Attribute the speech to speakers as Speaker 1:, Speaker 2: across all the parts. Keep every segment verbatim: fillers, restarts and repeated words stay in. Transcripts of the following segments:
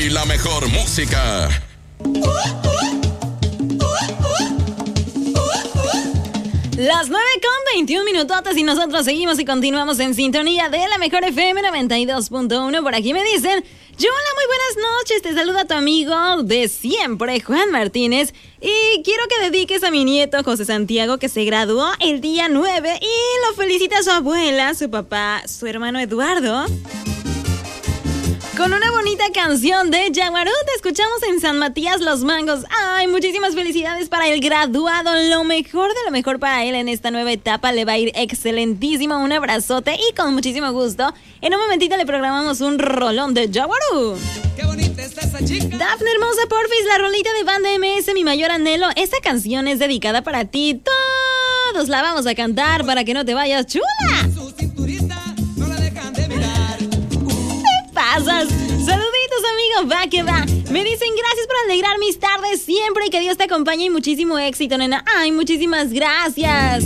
Speaker 1: y la mejor música.
Speaker 2: Las nueve con veintiún minutotes y nosotros seguimos y continuamos en sintonía de la mejor F M noventa y dos punto uno. Por aquí me dicen, hola, muy buenas noches, te saluda tu amigo de siempre, Juan Martínez. Y quiero que dediques a mi nieto José Santiago, que se graduó el día nueve, y lo felicita a su abuela, su papá, su hermano Eduardo, con una bonita canción de Jaguarú. Te escuchamos en San Matías Los Mangos. Ay, muchísimas felicidades para el graduado. Lo mejor de lo mejor para él en esta nueva etapa. Le va a ir excelentísimo. Un abrazote y con muchísimo gusto. En un momentito le programamos un rolón de Jaguarú.
Speaker 3: Qué bonita está esa chica.
Speaker 2: Dafne hermosa, porfis, la rolita de Banda M S, mi mayor anhelo. Esta canción es dedicada para ti. Todos la vamos a cantar para que no te vayas, chula.
Speaker 3: Su cinturita no la dejan de mirar.
Speaker 2: Pasas. Saluditos, amigos, va que va. Me dicen gracias por alegrar mis tardes siempre y que Dios te acompañe y muchísimo éxito, nena. Ay, muchísimas gracias.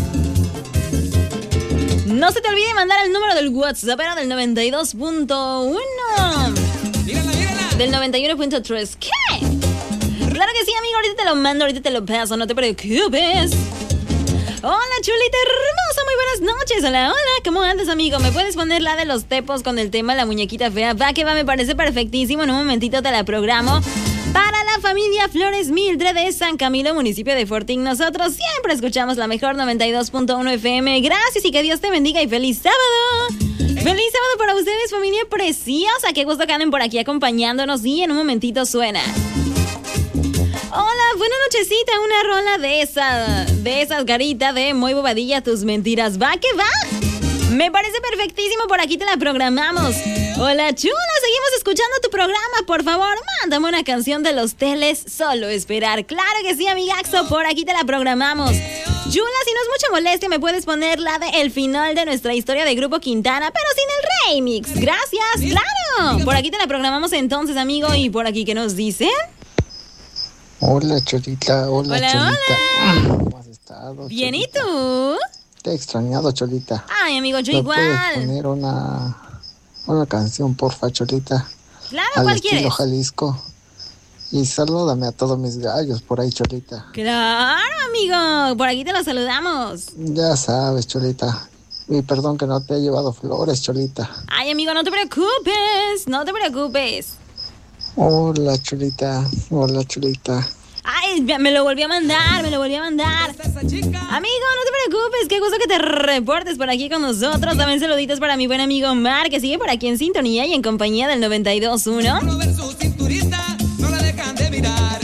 Speaker 2: No se te olvide mandar el número del WhatsApp, era del noventa y dos punto uno.
Speaker 3: Mírala, mírala.
Speaker 2: Del noventa y uno punto tres. ¿Qué? Claro que sí, amigo, ahorita te lo mando, ahorita te lo paso, no te preocupes. Hola, chulita hermosa, muy buenas noches. Hola, hola, ¿cómo andas, amigo? ¿Me puedes poner la de los tepos con el tema La Muñequita Fea? Va que va, me parece perfectísimo. En un momentito te la programo. Para la familia Flores Mildred de San Camilo, municipio de Fortín, nosotros siempre escuchamos la mejor noventa y dos punto uno F M. Gracias y que Dios te bendiga y feliz sábado. Feliz sábado para ustedes, familia preciosa. Qué gusto que anden por aquí acompañándonos y en un momentito suena. Hola, buena nochecita, una rola de esa, de esas, Garita, de Muy Bobadilla, tus mentiras. ¿Va que va? Me parece perfectísimo, por aquí te la programamos. Hola, chula, seguimos escuchando tu programa, por favor, mándame una canción de Los Teles, Solo Esperar. Claro que sí, amigaxo, por aquí te la programamos. Chula, si no es mucha molestia, me puedes poner la de El Final de Nuestra Historia de Grupo Quintana, pero sin el remix. Gracias, claro. Por aquí te la programamos entonces, amigo, y por aquí, ¿qué nos dicen?
Speaker 4: Hola, Cholita, hola,
Speaker 2: Hola,
Speaker 4: Cholita.
Speaker 2: hola.
Speaker 4: ¿Cómo has estado?
Speaker 2: Bien,
Speaker 4: Cholita?
Speaker 2: ¿y tú?
Speaker 4: Te he extrañado, Cholita.
Speaker 2: Ay, amigo, yo
Speaker 4: ¿Me
Speaker 2: igual.
Speaker 4: puedes poner una, una canción, porfa, Cholita?
Speaker 2: Claro,
Speaker 4: Al
Speaker 2: ¿cuál
Speaker 4: estilo
Speaker 2: quieres?
Speaker 4: Jalisco. Y salúdame a todos mis gallos por ahí, Cholita.
Speaker 2: Claro, amigo, por aquí te los saludamos.
Speaker 4: Ya sabes, Cholita. Y perdón que no te he llevado flores, Cholita.
Speaker 2: Ay, amigo, no te preocupes, no te preocupes.
Speaker 4: Hola, Cholita. Hola, Cholita.
Speaker 2: Ay, me lo volví a mandar, me lo volví a mandar.
Speaker 3: Está esa chica.
Speaker 2: Amigo, no te preocupes, qué gusto que te reportes por aquí con nosotros. También saluditos para mi buen amigo Mar, que sigue por aquí en sintonía y en compañía del noventa y dos punto uno.
Speaker 3: Uno ver su cinturita no la dejan de mirar.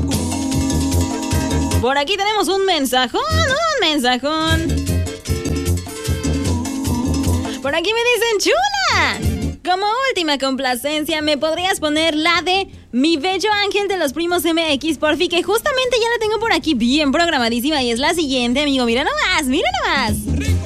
Speaker 2: Por aquí tenemos un mensajón, un mensajón. Por aquí me dicen, chula. Como última complacencia, ¿me podrías poner la de Mi Bello Ángel de los Primos M X, porfi? Que justamente ya la tengo por aquí bien programadísima y es la siguiente, amigo. Mira nomás, mira nomás.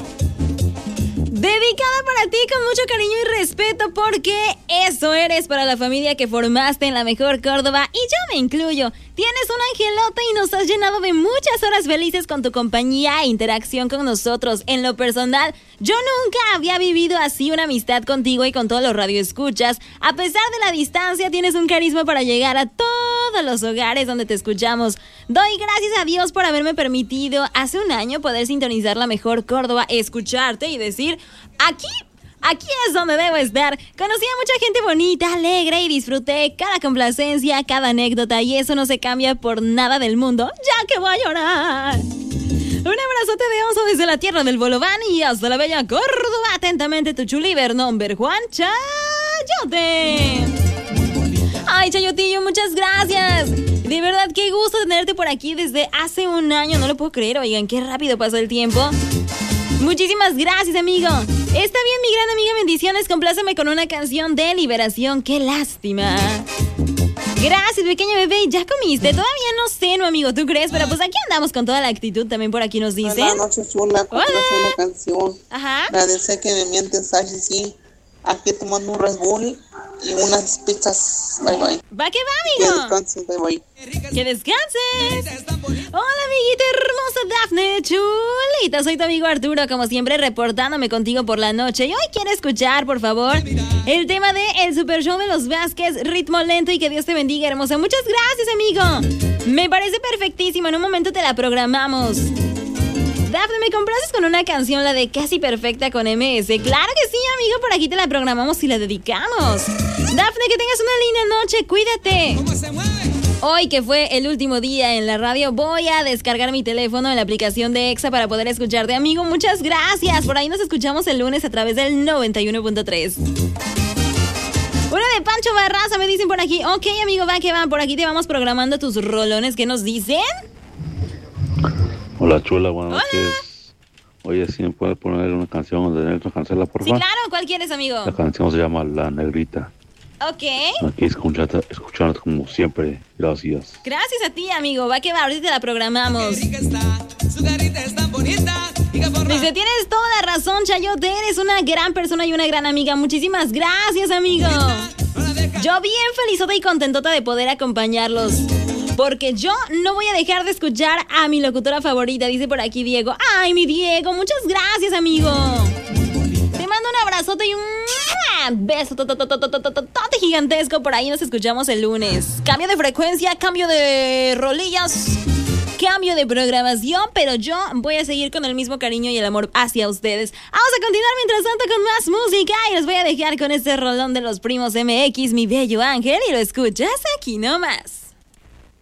Speaker 2: Dedicada para ti con mucho cariño y respeto, porque eso eres para la familia que formaste en la mejor Córdoba, y yo me incluyo. Tienes un angelote y nos has llenado de muchas horas felices con tu compañía e interacción con nosotros. En lo personal, yo nunca había vivido así una amistad contigo y con todos los radioescuchas. A pesar de la distancia, tienes un carisma para llegar a todos los hogares donde te escuchamos. Doy gracias a Dios por haberme permitido hace un año poder sintonizar la mejor Córdoba, escucharte y decir, aquí... Aquí es donde debo estar. Conocí a mucha gente bonita, alegre y disfruté cada complacencia, cada anécdota, y eso no se cambia por nada del mundo, ya que voy a llorar. Un abrazote de oso desde la tierra del Bolobán y hasta la bella Córdoba. Atentamente tu chuliver number Juan Chayote. Ay, Chayotillo, muchas gracias. De verdad, qué gusto tenerte por aquí desde hace un año. No lo puedo creer, oigan, qué rápido pasó el tiempo. Muchísimas gracias, amigo. Está bien, mi gran amiga, bendiciones. Compláceme con una canción de liberación. ¡Qué lástima! Gracias, pequeño bebé. ¿Ya comiste? Todavía no sé, no, amigo, ¿tú crees? Pero pues aquí andamos con toda la actitud. También por aquí nos dicen.
Speaker 5: Buenas noches, chula.
Speaker 2: Hola.
Speaker 5: Compláceme una canción.
Speaker 2: Ajá.
Speaker 5: La de Sé que me mientes, así sí. Aquí tomando un Red Bull y unas pizzas. Bye bye.
Speaker 2: Va que va,
Speaker 5: Que
Speaker 2: amigo.
Speaker 5: descansen, bye bye.
Speaker 2: Que descanses. Hola, amiguita hermosa Dafne, chulita. Soy tu amigo Arturo, como siempre, reportándome contigo por la noche. Y hoy quiero escuchar, por favor, el tema de El Super Show de los Vázquez, ritmo lento, y que Dios te bendiga, hermosa. Muchas gracias, amigo. Me parece perfectísimo. En un momento te la programamos. Dafne, ¿me complaces con una canción, la de Casi Perfecta con M S? Claro que sí, amigo, por aquí te la programamos y la dedicamos. Dafne, que tengas una linda noche, cuídate.
Speaker 3: ¿Cómo se mueve?
Speaker 2: Hoy, que fue el último día en la radio, voy a descargar mi teléfono en la aplicación de Exa para poder escucharte, amigo. Muchas gracias. Por ahí nos escuchamos el lunes a través del noventa y uno punto tres. Una de Pancho Barraza, me dicen por aquí. Ok, amigo, va que va. Por aquí te vamos programando tus rolones. ¿Qué nos dicen?
Speaker 6: Hola, chula, buenas
Speaker 2: Hola.
Speaker 6: noches. Oye, si me puedes poner una canción de Nelson Cancela, por
Speaker 2: Sí,
Speaker 6: favor.
Speaker 2: claro. ¿Cuál quieres, amigo?
Speaker 6: La canción se llama La Negrita.
Speaker 2: Ok.
Speaker 6: Aquí escuchando, escuchando como siempre. Gracias.
Speaker 2: Gracias a ti, amigo. Va que va. Ahorita te la programamos.
Speaker 3: Qué rica está, su carita es tan bonita. Y que forma.
Speaker 2: Dice, tienes toda la razón, Chayote. Eres una gran persona y una gran amiga. Muchísimas gracias, amigo.
Speaker 3: No la dejan.
Speaker 2: Yo bien felizota y contentota de poder acompañarlos. Porque yo no voy a dejar de escuchar a mi locutora favorita, dice por aquí Diego. Ay, mi Diego, muchas gracias, amigo. Te mando un abrazote y un beso tototototototote gigantesco. Por ahí nos escuchamos el lunes. Cambio de frecuencia, cambio de rolillas, cambio de programación, pero yo voy a seguir con el mismo cariño y el amor hacia ustedes. Vamos a continuar mientras tanto con más música y los voy a dejar con este rolón de los primos M X, mi bello ángel, y lo escuchas aquí nomás.